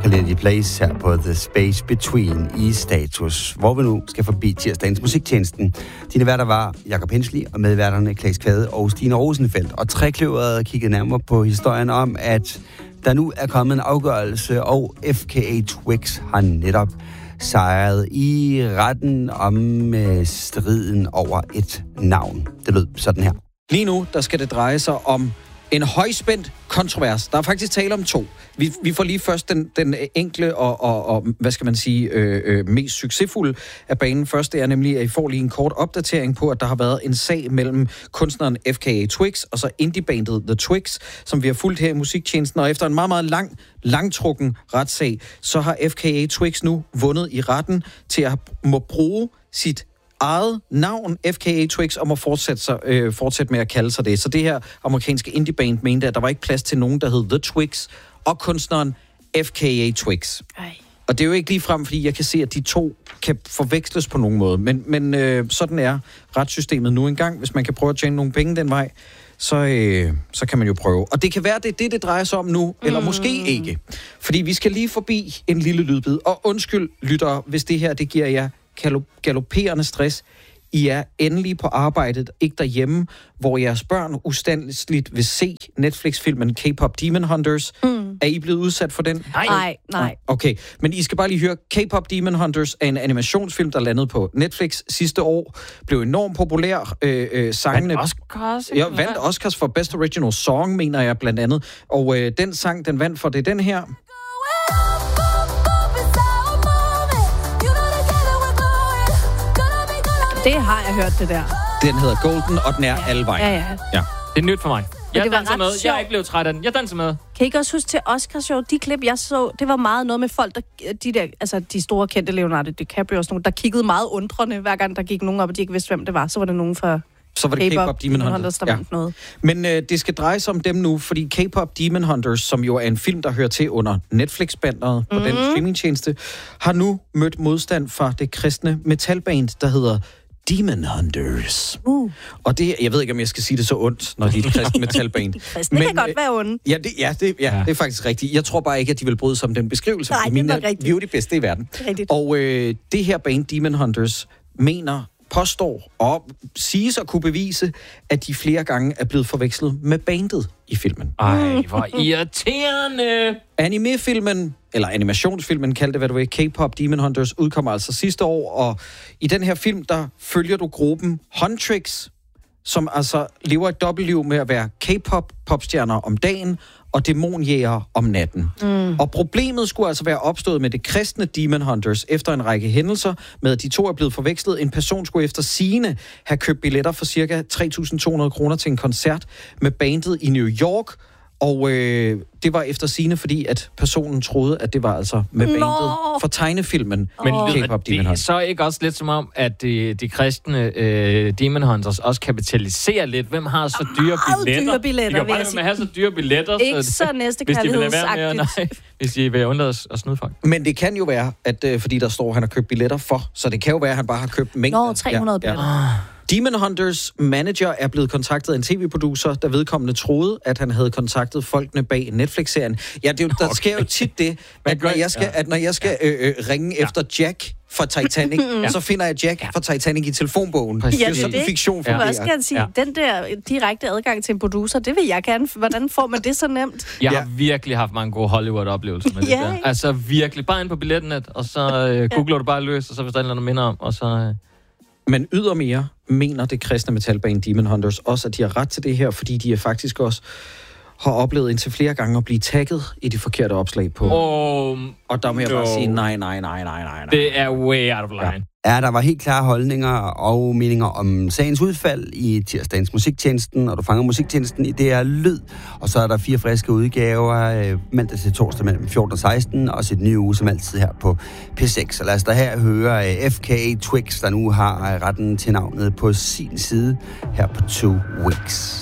Trinity Place her på The Space Between i Status, hvor vi nu skal forbi tirsdagens musiktjenesten. Dine værter var Jakob Hensley og medværterne Claes Kvade og Stine Rosenfeldt. Og Trekløveret kiggede nærmere på historien om, at der nu er kommet en afgørelse, og FKA Twigs har netop sejret i retten om striden over et navn. Det lød sådan her. Lige nu, der skal det dreje sig om en højspændt kontrovers. Der er faktisk tale om to. Vi får lige først den enkle og hvad skal man sige, mest succesfulde af banen. Først det er nemlig, at I får lige en kort opdatering på, at der har været en sag mellem kunstneren FKA Twigs og så indiebandet The Twigs, som vi har fulgt her i musiktjenesten. Og efter en meget, meget langtrukken retssag, så har FKA Twigs nu vundet i retten til at må bruge sit eget navn, FKA Twigs, om at fortsætte med at kalde sig det. Så det her amerikanske indieband mente, at der var ikke plads til nogen, der hed The Twigs, og kunstneren FKA Twigs. Ej. Og det er jo ikke lige frem, fordi jeg kan se, at de to kan forveksles på nogen måde. Men sådan er retssystemet nu engang. Hvis man kan prøve at tjene nogle penge den vej, så kan man jo prøve. Og det kan være, det drejer sig om nu, eller måske ikke. Fordi vi skal lige forbi en lille lydbid. Og undskyld, lyttere, hvis det her, det giver jer galopperende stress. I er endelig på arbejdet, ikke derhjemme, hvor jeres børn ustandsligt vil se Netflix-filmen K-pop Demon Hunters. Er I blevet udsat for den? Nej. Okay, men I skal bare lige høre, K-pop Demon Hunters er en animationsfilm, der landede på Netflix sidste år. Blev enormt populær. Sangene vandt Oscars for Best Original Song, mener jeg blandt andet. Og den sang, den vandt for, det er den her. Det har jeg hørt, det der. Den hedder Golden, og den er alle vejen. Ja. Det er nyt for mig. Jeg danser med. Sjovt. Jeg er ikke blevet træt af den. Jeg danser med. Kan I ikke også huske til Oscarshow? De klip, jeg så, det var meget noget med folk, de store kendte Leonardo DiCaprio og sådan nogle, der kiggede meget undrende, hver gang der gik nogen op, og de ikke vidste, hvem det var. Så var der nogen fra Så var det K-pop Demon Hunters, der vandt noget. Men det skal dreje sig om dem nu, fordi K-pop Demon Hunters, som jo er en film, der hører til under Netflix-banderet på den streamingtjeneste, har nu mødt modstand fra det kristne metalband, der hedder Demon Hunters. Og det, jeg ved ikke, om jeg skal sige det så ondt, når de er et kristne metalband. De kristne kan godt være onde. Det er faktisk rigtigt. Jeg tror bare ikke, at de vil bryde sig om den beskrivelse. Nej, det er rigtigt. Vi er jo de bedste i verden. Rigtigt. Og det her band, Demon Hunters, påstår og siges at kunne bevise, at de flere gange er blevet forvekslet med bandet i filmen. Ej, hvor irriterende. Anime-filmen, eller animationsfilmen, kald det hvad du vil, K-pop Demon Hunters, udkommer altså sidste år, og i den her film, der følger du gruppen Huntrix, som altså lever et dobbeltliv med at være K-pop popstjerner om dagen, og dæmonjæger om natten. Og problemet skulle altså være opstået med det kristne Demon Hunters efter en række hændelser med, at de to er blevet forvekslet. En person skulle efter sigende have købt billetter for ca. 3.200 kroner til en koncert med bandet i New York, og det var efter sigende, fordi at personen troede, at det var altså med bandet for tegnefilmen. Men K-pop Demon det er Hunters. så ikke også lidt som om, at de kristne Demon Hunters også kapitaliserer lidt? Hvem har så dyre billetter? Dyre billetter, de kan bare have så dyre billetter. Ikke så næstekærlighedsagtigt. Hvis de vil undlade at snyde folk. Men det kan jo være, at fordi der står, at han har købt billetter for, så det kan jo være, at han bare har købt mængder. 300 billetter. Demon Hunters manager er blevet kontaktet af en tv-producer, der vedkommende troede, at han havde kontaktet folkene bag Netflix-serien. Ja, der sker jo tit det, at når jeg skal ringe efter Jack fra Titanic, så finder jeg Jack fra Titanic i telefonbogen. Ja, det er sådan, fiktion fungerer. Hvad skal jeg sige? Den der direkte adgang til en producer, det vil jeg gerne. Hvordan får man det så nemt? Jeg har virkelig haft mange gode Hollywood-oplevelser med det der. Altså virkelig. Bare ind på billetnet, og så googler du bare løs, og så hvis der er noget minder om, og så... Men ydermere mener det kristne metalband Demon Hunters også, at de har ret til det her, fordi de faktisk også har oplevet indtil flere gange at blive tagget i de forkerte opslag på. Og der må jeg bare sige, nej. Det er way out of line. Ja, der var helt klare holdninger og meninger om sagens udfald i tirsdagens musiktjenesten, og du fanger musiktjenesten i DR Lyd. Og så er der 4 friske udgaver mandag til torsdag mellem 14 og 16, og et nye uge som altid her på P6. Så lad os da her høre FKA Twigs, der nu har retten til navnet på sin side her på 2 Weeks.